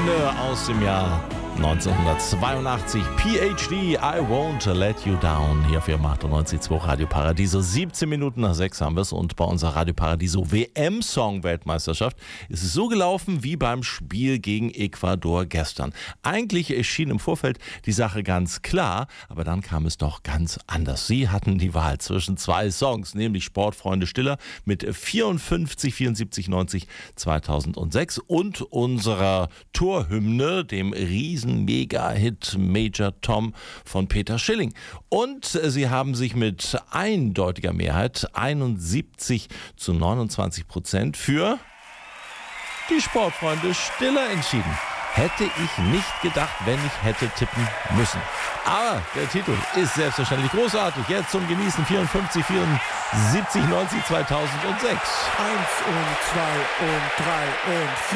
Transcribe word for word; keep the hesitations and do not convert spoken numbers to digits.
Hymne aus dem Jahr neunzehnhundertzweiundachtzig. P H D, I Won't Let You Down. Hier auf Ihrem achtundneunzig Komma zwei Radio Paradiso. siebzehn Minuten nach sechs haben wir es. Und bei unserer Radio Paradiso W M-Song-Weltmeisterschaft ist es so gelaufen wie beim Spiel gegen Ecuador gestern. Eigentlich erschien im Vorfeld die Sache ganz klar, aber dann kam es doch ganz anders. Sie hatten die Wahl zwischen zwei Songs, nämlich Sportfreunde Stiller mit vierundfünfzig, vierundsiebzig, neunzig, zweitausendsechs und unserer Torhymne, dem riesen Mega-Hit Major Tom von Peter Schilling. Und sie haben sich mit eindeutiger Mehrheit, einundsiebzig zu neunundzwanzig Prozent, für die Sportfreunde Stiller entschieden. Hätte ich nicht gedacht, wenn ich hätte tippen müssen. Aber der Titel ist selbstverständlich großartig. Jetzt zum Genießen: vierundfünfzig, vierundsiebzig, neunzig, zweitausendsechs. Eins und zwei und drei und vier.